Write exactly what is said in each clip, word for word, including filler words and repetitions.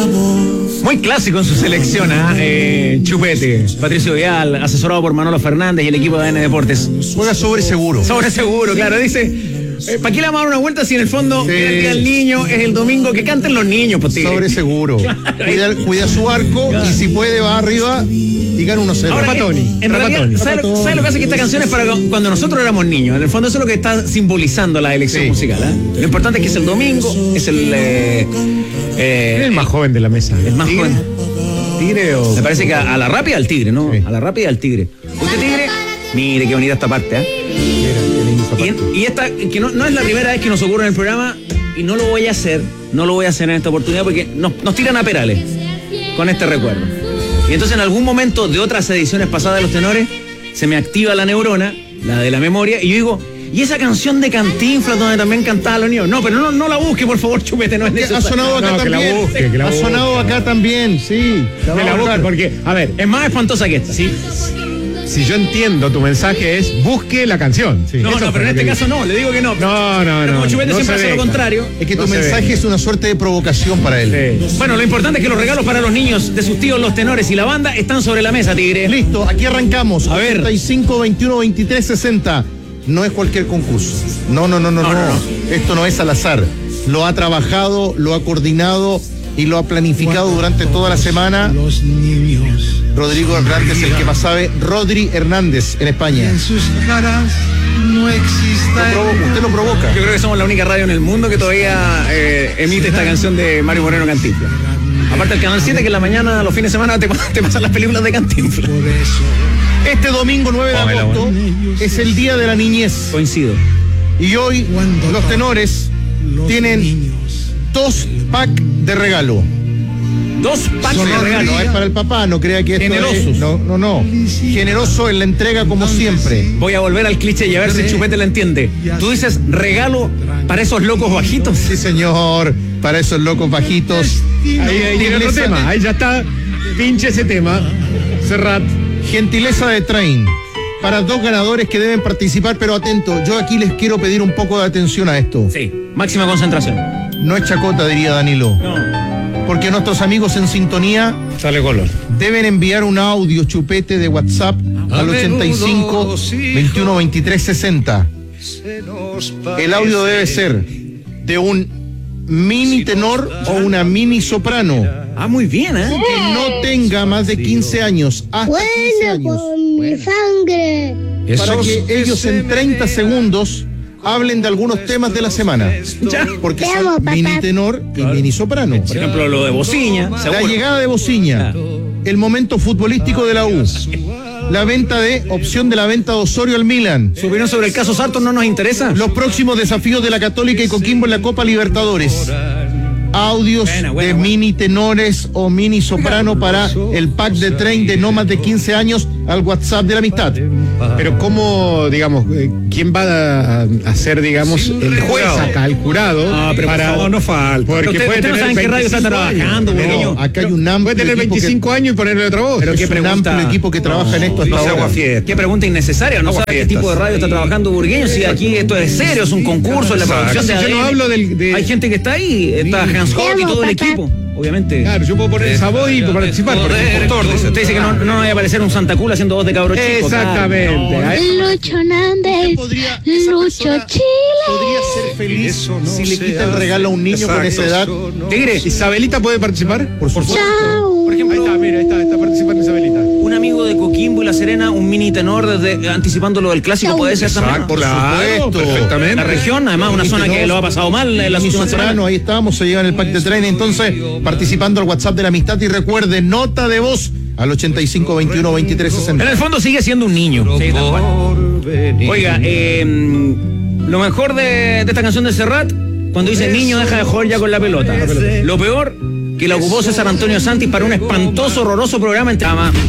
Muy clásico en su selección, ¿eh? Eh, Chupete, Patricio Vial, asesorado por Manolo Fernández y el equipo de A N Deportes. Juega sobre seguro. Sobre seguro, claro, dice. Eh, ¿Para qué le vamos a dar una vuelta si en el fondo Sí. el día del niño es el domingo? Que canten los niños, pues, tigre. Sobre seguro. Cuida, cuida su arco y si puede va arriba y gana uno cero. Ahora, Rapatoni, en realidad, Rapatoni. ¿sabe lo, sabe lo que hace que esta canción es para cuando nosotros éramos niños? En el fondo eso es lo que está simbolizando la elección Sí. musical, ¿eh? Lo importante es que es el domingo, es el... Eh, eh, Es el más joven de la mesa. el más ¿Tigre? joven. ¿Tigre o...? Me parece que a, a la rápida al tigre, ¿no? Sí. A la rápida al tigre. ¿Usted tigre? Mire qué bonita esta parte, ¿eh? Mira, qué lindo zapato. Y, y esta, que no, no es la primera vez que nos ocurre en el programa, y no lo voy a hacer, no lo voy a hacer en esta oportunidad porque nos, nos tiran a perales con este recuerdo. Y entonces en algún momento de otras ediciones pasadas de Los Tenores, se me activa la neurona, la de la memoria, y yo digo, ¿y esa canción de Cantinflas donde también cantaba los niños? No, pero no, no la busque, por favor, Chupete, no es Ha necesario. sonado acá No, que la también. busque, que la ha busque. sonado acá también, sí. La Me la vamos a busque buscar. porque, a ver, Es más espantosa que esta. si, si yo entiendo tu mensaje es busque la canción. Sí. No, Eso no, fue pero en lo este que caso no, le digo que no. No, no, Pero no. como Chupete no siempre se hace lo venga. contrario. Es que tu No se mensaje ve. es una suerte de provocación para él. Sí. Bueno, lo importante es que los regalos para los niños de sus tíos, los tenores y la banda están sobre la mesa, tigre. Listo, aquí arrancamos. A ver. ochenta y cinco, veintiuno, veintitrés, sesenta. No es cualquier concurso. No, no, no, no, No, no. no, no. Esto no es al azar. Lo ha trabajado, lo ha coordinado y lo ha planificado durante toda la semana. Los niños Rodrigo Hernández, el que más sabe. Rodri Hernández en España. en sus caras no Lo exista provo- usted lo provoca. Yo creo que somos la única radio en el mundo que todavía eh, emite esta canción de Mario Moreno Cantinflas. Aparte el Canal siete, que en la mañana, los fines de semana, te, te pasan las películas de Cantinflas. por eso. Este domingo nueve de Póngala, agosto es el Día de la Niñez. Coincido. Y hoy Cuando los tenores Los tienen niños dos packs de regalo. Dos packs de No, regalo. no es para el papá, no crea que esto Generosos. es- no, no, no. Generoso en la entrega como siempre. Voy a volver al cliché y a ver si Chupete la entiende. Tú dices regalo para esos locos bajitos. Sí, señor, para esos locos bajitos. Ahí, ahí tiene otro Gentileza- tema. Ahí ya está. Pinche ese tema. Serrat. Gentileza de Train. Para dos ganadores que deben participar, pero atento, yo aquí les quiero pedir un poco de atención a esto. Sí, máxima concentración. No es chacota, diría Danilo. No. Porque nuestros amigos en sintonía Sale color. deben enviar un audio Chupete de WhatsApp al ochenta y cinco, veintiuno, veintitrés, sesenta. El audio debe ser de un mini tenor o una mini soprano Ah, muy bien, ¿eh? que no tenga más de quince años, hasta quince años, con mi sangre. para que ellos en treinta segundos hablen de algunos temas de la semana. Ya. Porque Te son amo, papá. mini tenor y mini soprano. Por ejemplo, lo de Bociña, La seguro. llegada de Bociña, el momento futbolístico de la U, la venta de, opción de la venta de Osorio al Milan, ¿Su opinión sobre el caso Sartor no nos interesa? los próximos desafíos de la Católica y Coquimbo en la Copa Libertadores, audios Buena, buena, de buena. mini tenores o mini soprano para el pack de tren de no más de quince años al WhatsApp de la amistad. Pero cómo, digamos, eh, quién va a, a ser, digamos, el juez acá, el jurado? Ah, pero por favor, no falta. Porque Pero usted- puede usted no tener sabe en qué radio está veinticinco años. trabajando, No, Burgueño. Acá hay un amplio puede tener equipo que- veinticinco años y ponerle otra voz. Pero es qué un pregunta. amplio equipo que trabaja en esto hasta ahora. Qué pregunta innecesaria, no sabe qué tipo de radio está trabajando Burgueño, si aquí esto es serio, es un concurso, es la producción de Si yo no A D N. hablo del- de- Hay gente que está ahí, está Hans Hock y todo el equipo, obviamente. Claro, yo puedo poner esa voz y participar. Porque es doctor, dice. Usted dice que no, no vaya a aparecer un Santa Cula haciendo voz de cabro chico. Exactamente. claro. Ahí- Lucho Nández, Podría- esa Lucho persona Chile. podría ser feliz si le quita el regalo a un niño con esa edad. Tigre, ¿Isabelita puede participar? Por supuesto. Chao. Por Ahí ejemplo, está, mira, ahí está, está participando Isabelita. un amigo de Coquimbo y La Serena, un mini tenor desde anticipando lo del clásico, puede ser también. Por Claro, supuesto. perfectamente. La región, además, una zona que lo ha pasado mal en las Mini últimas soprano, semanas. ahí estamos, se llevan el pack de tren. Entonces, participando al WhatsApp de la amistad y recuerde, nota de voz al ochenta y cinco, veintiuno, veintitrés, En sesenta. el fondo sigue siendo un niño. Sí, tal cual. Oiga, eh, lo mejor de, de esta canción de Serrat, cuando dice niño deja de jugar ya con la pelota. Lo peor, que la ocupó César Antonio Santis para un espantoso, horroroso programa entre...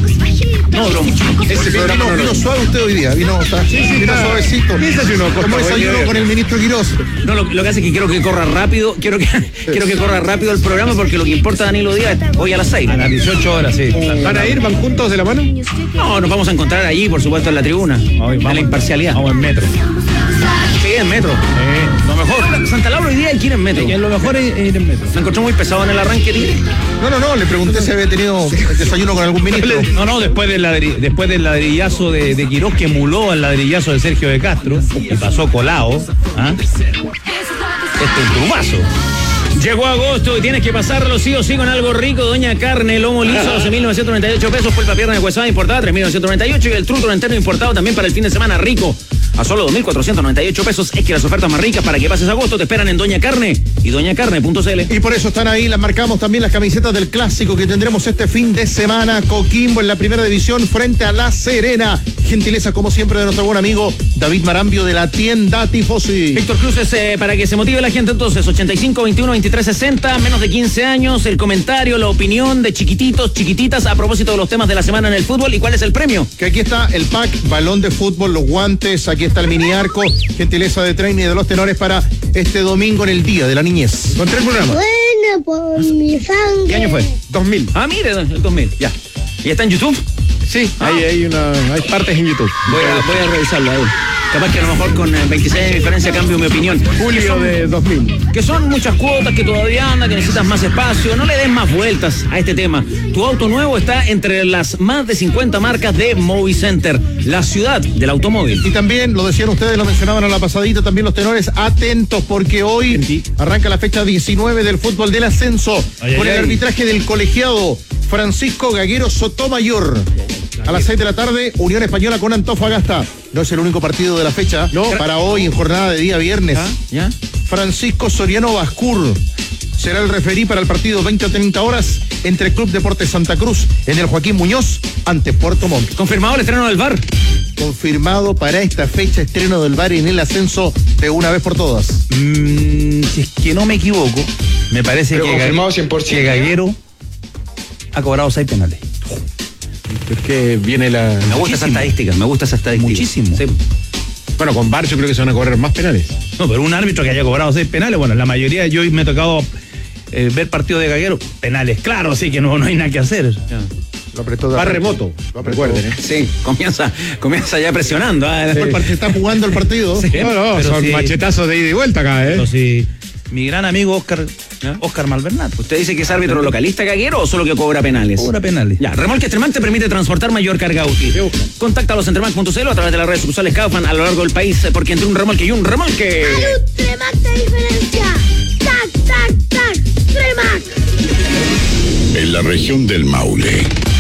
No, bro. Ese programa no vino suave usted hoy día, vino, está, vino suavecito. ¿Qué desayunó, Costa? Como desayuno Oye, con el ministro Quirós. No, lo, lo que hace es que quiero que corra rápido, quiero que, quiero que corra rápido el programa porque lo que importa a Danilo Díaz es hoy a las seis. A las dieciocho horas, sí. ¿Van a ir? ¿Van juntos de la mano? No, nos vamos a encontrar allí, por supuesto, en la tribuna. A la imparcialidad. Vamos en metro. Sí, en metro. Eh, Lo mejor. Santa Laura hoy día hay que ir en metro. lo mejor es ir en metro. Me encontró muy pesado en el arranque, tío. No, no, no, le pregunté si había tenido desayuno con algún ministro. No, no, después del, ladri- después del ladrillazo de, de Quirós, que emuló al ladrillazo de Sergio de Castro, y pasó colado. ¿Ah? Este es un trumazo. Llegó agosto y tienes que pasarlo sí o sí con algo rico. Doña Carne, lomo liso, doce mil novecientos noventa y ocho pesos. Pulpa pierna de huesada importada, tres mil novecientos noventa y ocho. Y el trútulo entero importado también para el fin de semana rico, a solo dos mil cuatrocientos noventa y ocho pesos. Es que las ofertas más ricas para que pases agosto te esperan en Doña Carne y doña carne punto c l. Y por eso están ahí, las marcamos también las camisetas del clásico que tendremos este fin de semana. Coquimbo en la primera división frente a La Serena. Gentileza, como siempre, de nuestro buen amigo David Marambio de la tienda Tifosi. Víctor Cruz es eh, para que se motive la gente entonces, ochenta y cinco, veintiuno, veintitrés, sesenta, menos de quince años, el comentario, la opinión de chiquititos, chiquititas a propósito de los temas de la semana en el fútbol. ¿Y cuál es el premio? Que aquí está el pack, balón de fútbol, los guantes, aquí está el mini arco, gentileza de training de los tenores para este domingo en el Día de la Niñez. Con tres programas. Buena por mi sangre. ¿Qué año fue? dos mil. Ah, mire, el dos mil, ya. ¿Y está en YouTube? Sí, Ah. hay, hay, una, hay partes en YouTube. Voy a, voy a revisarlo ahí. Capaz que a lo mejor con eh, veintiséis de diferencia cambio mi opinión. Julio de dos mil. Que son muchas cuotas, que todavía anda, que necesitas más espacio. No le des más vueltas a este tema. Tu auto nuevo está entre las más de cincuenta marcas de Movicenter, la ciudad del automóvil. Y también, lo decían ustedes, lo mencionaban a la pasadita, también los tenores, atentos, porque hoy arranca la fecha diecinueve del fútbol del ascenso, Ay, con ay, el ay. arbitraje del colegiado Francisco Gaguero Sotomayor. A las seis de la tarde, Unión Española con Antofagasta. No es el único partido de la fecha. No. Para hoy, en jornada de día viernes. ¿Ya? Francisco Soriano Bascur será el referí para el partido veinte a treinta horas entre Club Deportes Santa Cruz en el Joaquín Muñoz ante Puerto Montt. Confirmado el estreno del V A R. Confirmado para esta fecha estreno del V A R en el ascenso de una vez por todas. Mm, si es que no me equivoco, me parece Pero que, confirmado Gague- cien por ciento. que Gaguero ha cobrado seis penales. Es que viene la. Me gusta esa Muchísimo. estadística, me gusta esa estadística. Muchísimo. Sí. Bueno, con Bar yo creo que se van a correr más penales. No, pero un árbitro que haya cobrado seis penales, bueno, la mayoría, yo me he tocado eh, ver partidos de Gaguero, penales, claro, así que no, no hay nada que hacer. Lo apretó de Bar arranque. remoto, Lo apretó. recuerden, ¿eh? Sí, comienza, comienza ya presionando. ¿eh? Después el part- está jugando el partido. Sí. No, no, Pero son sí. machetazos de ida y vuelta acá, ¿eh? Pero sí, mi gran amigo Oscar, Oscar Malvernat, ¿Usted dice que es árbitro localista Gaguero o solo que cobra penales? cobra penales. Ya, Remolque Extremac te permite transportar mayor carga útil. Contáctalos en Tremac punto c l o a través de las redes sociales Kaufman a lo largo del país, porque entre un remolque y un remolque. Tremac de diferencia. Tac, tac, tac. Tremac. En la región del Maule.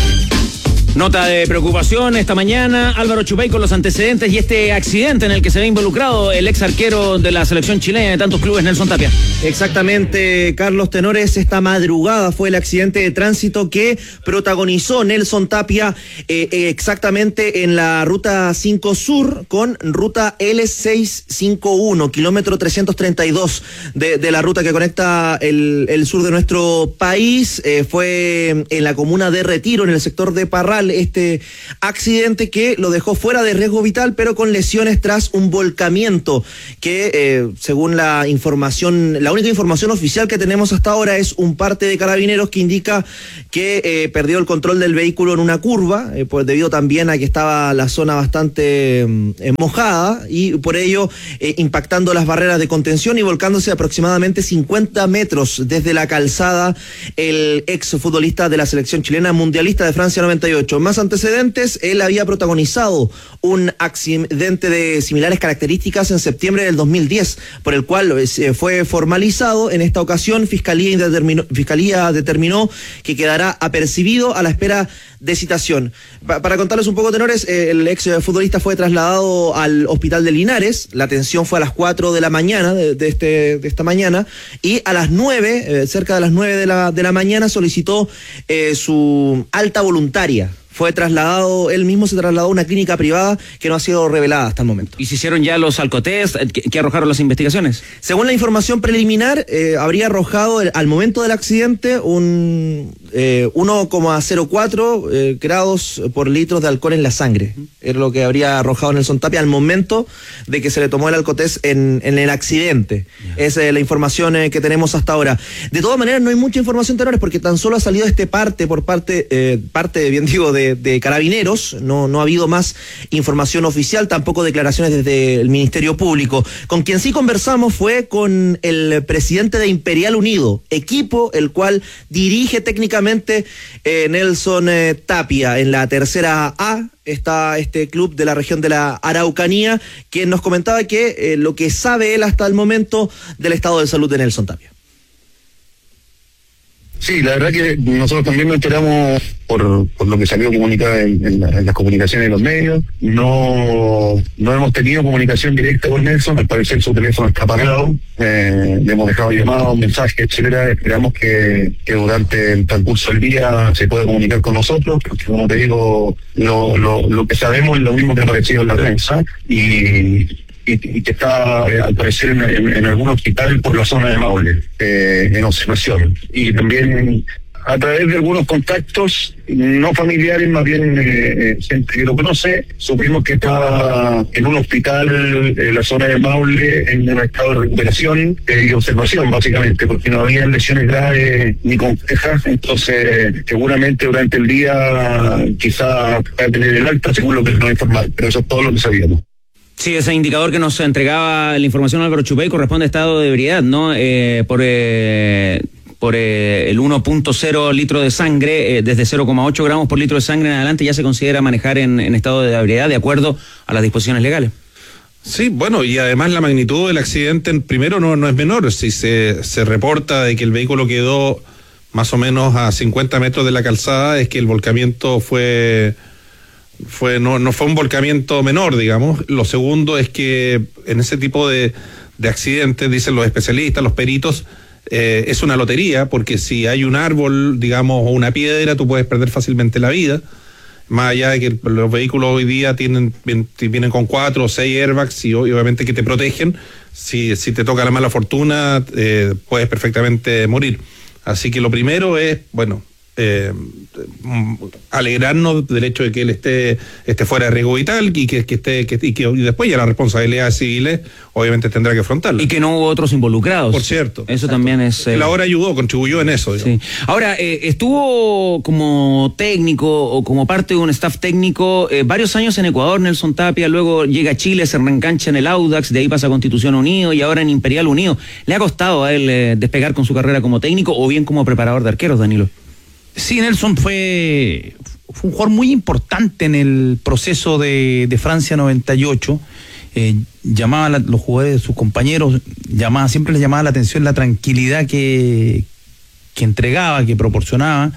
Nota de preocupación esta mañana, Álvaro Chupay con los antecedentes y este accidente en el que se ve involucrado el ex arquero de la selección chilena de tantos clubes, Nelson Tapia. Exactamente, Carlos Tenores, esta madrugada fue el accidente de tránsito que protagonizó Nelson Tapia eh, eh, exactamente en la ruta cinco Sur con ruta L seiscientos cincuenta y uno, kilómetro trescientos treinta y dos de, de la ruta que conecta el, el sur de nuestro país. Eh, fue en la comuna de Retiro, en el sector de Parral, este accidente que lo dejó fuera de riesgo vital, pero con lesiones tras un volcamiento que, eh, según la información, la única información oficial que tenemos hasta ahora es un parte de carabineros que indica que eh, perdió el control del vehículo en una curva, eh, pues debido también a que estaba la zona bastante eh, mojada y por ello eh, impactando las barreras de contención y volcándose aproximadamente cincuenta metros desde la calzada el ex futbolista de la selección chilena mundialista de Francia noventa y ocho. Más antecedentes, él había protagonizado un accidente de similares características en septiembre del dos mil diez, por el cual eh, fue formalizado. En esta ocasión, Fiscalía determinó, Fiscalía determinó que quedará apercibido a la espera de citación. Pa- para contarles un poco, tenores, eh, el ex futbolista fue trasladado al hospital de Linares. La atención fue a las cuatro de la mañana, de, de, este, de esta mañana, y a las nueve, eh, cerca de las nueve de la, de la mañana, solicitó eh, su alta voluntaria. Fue trasladado, él mismo se trasladó a una clínica privada que no ha sido revelada hasta el momento. ¿Y se hicieron ya los alcotest? ¿Qué, qué arrojaron las investigaciones? Según la información preliminar, eh, habría arrojado el- al momento del accidente un eh, uno coma cero cuatro eh, grados por litro de alcohol en la sangre. Es lo que habría arrojado Nelson Tapia al momento de que se le tomó el alcotés en, en el accidente. Yeah. Esa es la información eh, que tenemos hasta ahora. De todas maneras, no hay mucha información, tenores, porque tan solo ha salido este parte por parte, eh, parte, bien digo, de, de Carabineros. No, no ha habido más información oficial, tampoco declaraciones desde el Ministerio Público. Con quien sí conversamos fue con el presidente de Imperial Unido, equipo el cual dirige técnicamente eh, Nelson eh, Tapia. En la tercera A está este club de la región de la Araucanía, quien nos comentaba que eh, lo que sabe él hasta el momento del estado de salud de Nelson Tapia. Sí, la verdad que nosotros también nos enteramos por, por lo que salió comunicado en, en, la, en las comunicaciones de los medios. No, no hemos tenido comunicación directa con Nelson, al parecer su teléfono está apagado, eh, le hemos dejado llamados, mensajes, etcétera. Esperamos que, que durante el transcurso del día se pueda comunicar con nosotros, porque como te digo, lo, lo, lo que sabemos es lo mismo que ha aparecido en la prensa, y y que está eh, al parecer en, en, en algún hospital por la zona de Maule, eh, en observación. Y también a través de algunos contactos no familiares, más bien eh, gente que lo conoce, supimos que está en un hospital en la zona de Maule en un estado de recuperación eh, y observación, básicamente, porque no había lesiones graves ni complejas. Entonces seguramente durante el día quizá va a tener el alta, según lo que nos informaron, pero eso es todo lo que sabíamos. Sí, ese indicador que nos entregaba la información Álvaro Chupey corresponde a estado de ebriedad, ¿no? Eh, por eh, por eh, el uno punto cero litro de sangre, eh, desde cero coma ocho gramos por litro de sangre en adelante ya se considera manejar en, en estado de ebriedad de acuerdo a las disposiciones legales. Sí, bueno, y además la magnitud del accidente primero no, no es menor. Si se, se reporta de que el vehículo quedó más o menos a cincuenta metros de la calzada, es que el volcamiento fue... fue no, no fue un volcamiento menor, digamos. Lo segundo es que en ese tipo de, de accidentes, dicen los especialistas, los peritos, eh, es una lotería, porque si hay un árbol, digamos, o una piedra, tú puedes perder fácilmente la vida. Más allá de que los vehículos hoy día tienen vienen con cuatro o seis airbags y obviamente que te protegen, si, si te toca la mala fortuna, eh, puedes perfectamente morir. Así que lo primero es, bueno, Eh, alegrarnos del hecho de que él esté esté fuera de riesgo vital y que, que esté que, y que y después ya las responsabilidades civiles obviamente tendrá que afrontarlas. Y que no hubo otros involucrados. Por cierto. Eso exacto. También es... Eh... Él ahora ayudó, contribuyó en eso. Sí. Ahora, eh, estuvo como técnico o como parte de un staff técnico eh, varios años en Ecuador, Nelson Tapia, luego llega a Chile, se reengancha en el Audax, de ahí pasa a Constitución Unido y ahora en Imperial Unido. ¿Le ha costado a él eh, despegar con su carrera como técnico o bien como preparador de arqueros, Danilo? Sí, Nelson fue, fue un jugador muy importante en el proceso de, de Francia noventa y ocho. Eh, llamaba a la, los jugadores, sus compañeros, llamaba, siempre les llamaba la atención la tranquilidad que, que entregaba, que proporcionaba.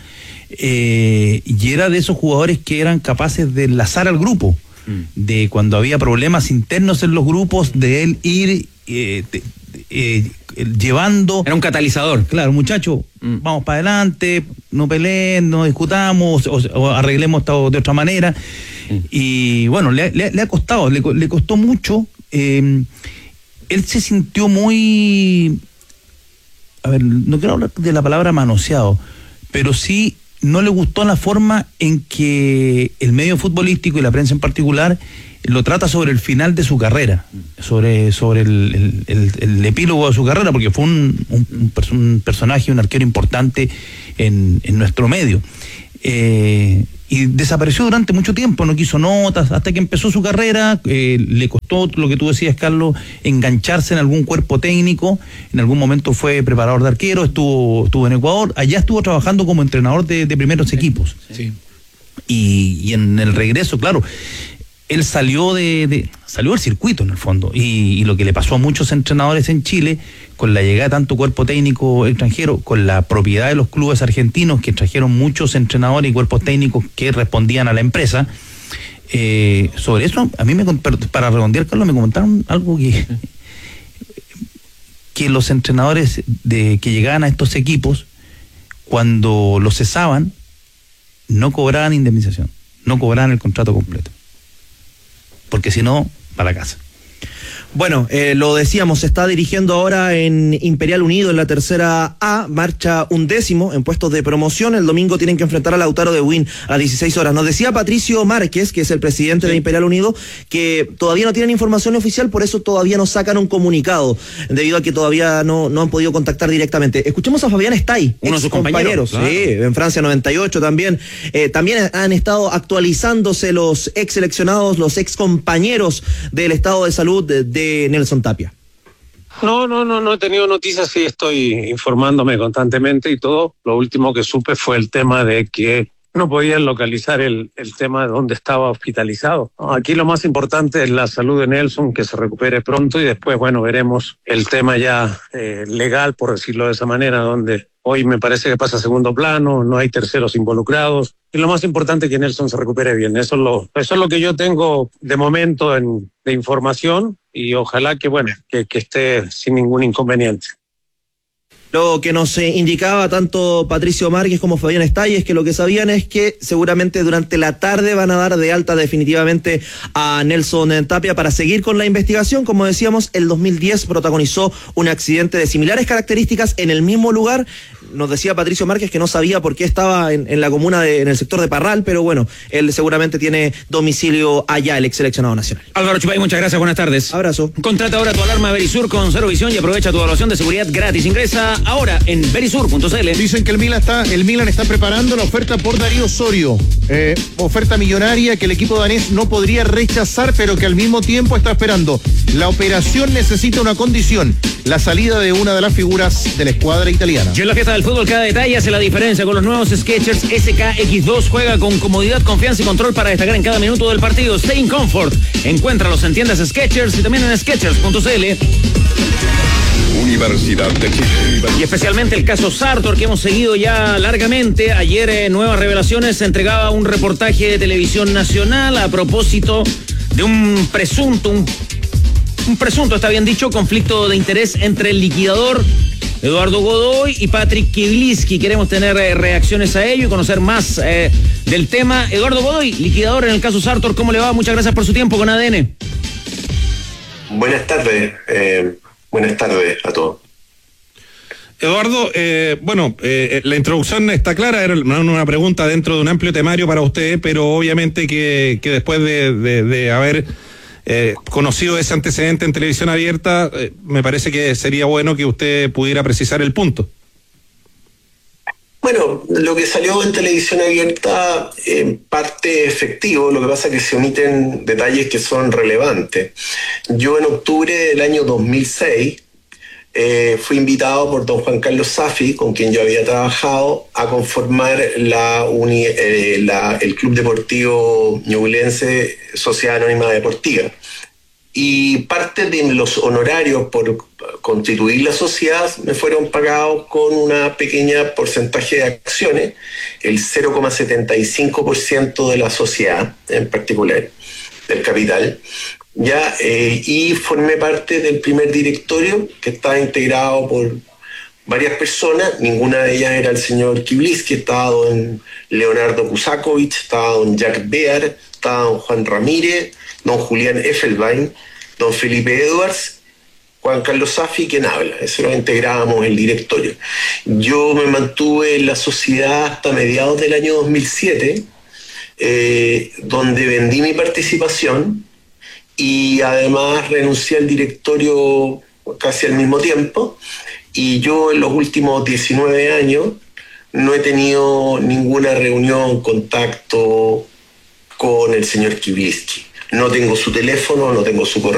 Eh, y era de esos jugadores que eran capaces de enlazar al grupo. Mm. De cuando había problemas internos en los grupos, de él ir eh, de, eh, llevando... Era un catalizador. Claro, muchachos, mm. vamos para adelante, no peleen, no discutamos, o, o arreglemos esto de otra manera. Mm. Y bueno, le, le, le ha costado, le, le costó mucho. Eh, él se sintió muy... A ver, no quiero hablar de la palabra manoseado, pero sí no le gustó la forma en que el medio futbolístico y la prensa en particular lo trata sobre el final de su carrera, sobre, sobre el, el, el, el epílogo de su carrera, porque fue un, un, un, perso- un personaje, un arquero importante en, en nuestro medio. Eh, y desapareció durante mucho tiempo, no quiso notas, hasta que empezó su carrera. Eh, le costó, lo que tú decías, Carlos, engancharse en algún cuerpo técnico. En algún momento fue preparador de arquero, estuvo, estuvo en Ecuador, allá estuvo trabajando como entrenador de, de primeros equipos. Sí. Y, y en el regreso, claro, él salió de, de salió del circuito en el fondo, y, y lo que le pasó a muchos entrenadores en Chile, con la llegada de tanto cuerpo técnico extranjero, con la propiedad de los clubes argentinos que trajeron muchos entrenadores y cuerpos técnicos que respondían a la empresa, eh, sobre eso a mí me, para redondear, Carlos, me comentaron algo que que los entrenadores de que llegaban a estos equipos, cuando los cesaban, no cobraban indemnización, no cobraban el contrato completo, porque si no, para la casa. Bueno, eh, lo decíamos, se está dirigiendo ahora en Imperial Unido, en la tercera A, marcha undécimo en puestos de promoción. El domingo tienen que enfrentar a Lautaro de Win a las dieciséis horas. Nos decía Patricio Márquez, que es el presidente sí. de Imperial Unido, que todavía no tienen información oficial, por eso todavía no sacan un comunicado, debido a que todavía no, no han podido contactar directamente. Escuchemos a Fabián Estay, uno de sus compañeros. Claro. Sí, en Francia noventa y ocho también. Eh, también han estado actualizándose los ex seleccionados, los ex compañeros del estado de salud de, de Nelson Tapia. No, no, no, no he tenido noticias, sí estoy informándome constantemente y todo. Lo último que supe fue el tema de que no podían localizar el, el tema de dónde estaba hospitalizado. Aquí lo más importante es la salud de Nelson, que se recupere pronto y después, bueno, veremos el tema ya eh, legal, por decirlo de esa manera, donde hoy me parece que pasa a segundo plano, no hay terceros involucrados. Y lo más importante es que Nelson se recupere bien. Eso es lo, eso es lo que yo tengo de momento en, de información y ojalá que, bueno, que, que esté sin ningún inconveniente. Lo que nos eh, indicaba tanto Patricio Márquez como Fabián Estay es que lo que sabían es que seguramente durante la tarde van a dar de alta definitivamente a Nelson Tapia para seguir con la investigación. Como decíamos, el dos mil diez protagonizó un accidente de similares características en el mismo lugar. Nos decía Patricio Márquez que no sabía por qué estaba en, en la comuna, de, en el sector de Parral, pero bueno, él seguramente tiene domicilio allá, el ex seleccionado nacional. Álvaro Chupay, muchas gracias, buenas tardes. Abrazo. Contrata ahora tu alarma Verisur con cero visión y aprovecha tu evaluación de seguridad gratis. Ingresa ahora en verisur punto c l. Dicen que el Milan está, el Milan está preparando la oferta por Darío Osorio, eh, oferta millonaria que el equipo danés no podría rechazar, pero que al mismo tiempo está esperando. La operación necesita una condición: la salida de una de las figuras de la escuadra italiana. Y en la fiesta del fútbol cada detalle hace la diferencia con los nuevos Skechers S K X dos. Juega con comodidad, confianza y control para destacar en cada minuto del partido. Stay in comfort. Encuéntralos en tiendas Skechers y también en skechers punto c l. Universidad de Chile. Y especialmente el caso Sartor, que hemos seguido ya largamente. Ayer en Nuevas Revelaciones se entregaba un reportaje de Televisión Nacional a propósito de un presunto, un, un presunto, está bien dicho, conflicto de interés entre el liquidador Eduardo Godoy y Patrick Kivliski. Queremos tener eh, reacciones a ello y conocer más eh, del tema. Eduardo Godoy, liquidador en el caso Sartor, ¿cómo le va? Muchas gracias por su tiempo con A D N. Buenas tardes. Eh... Buenas tardes a todos. Eduardo, eh, bueno, eh, la introducción está clara, era una pregunta dentro de un amplio temario para usted, pero obviamente que, que después de, de, de haber eh, conocido ese antecedente en televisión abierta, eh, me parece que sería bueno que usted pudiera precisar el punto. Bueno, lo que salió en televisión abierta en parte efectivo, lo que pasa es que se omiten detalles que son relevantes. Yo en octubre del año dos mil seis eh, fui invitado por don Juan Carlos Safi, con quien yo había trabajado, a conformar la, uni, eh, la el Club Deportivo Ñublense Sociedad Anónima Deportiva. Y parte de los honorarios por constituir la sociedad me fueron pagados con una pequeña porcentaje de acciones, el cero coma setenta y cinco por ciento de la sociedad en particular, del capital, ya eh, y formé parte del primer directorio, que estaba integrado por varias personas. Ninguna de ellas era el señor Kivliski, estaba don Leonardo Kusakovic, estaba don Jack Bear, estaba don Juan Ramírez, don Julián Effelbein, don Felipe Edwards, Juan Carlos Safi, quien habla. Eso lo integrábamos el directorio. Yo me mantuve en la sociedad hasta mediados del año dos mil siete, eh, donde vendí mi participación y además renuncié al directorio casi al mismo tiempo. Y yo en los últimos diecinueve años no he tenido ninguna reunión, contacto con el señor Kivliski. No tengo su teléfono, no tengo su correo